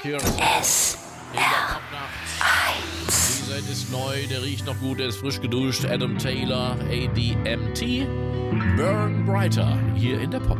Kirsten. In der Popnacht. Die Seite ist neu, der riecht noch gut, der ist frisch geduscht. Adam Taylor, ADMT. Burn Brighter, hier in der Pop.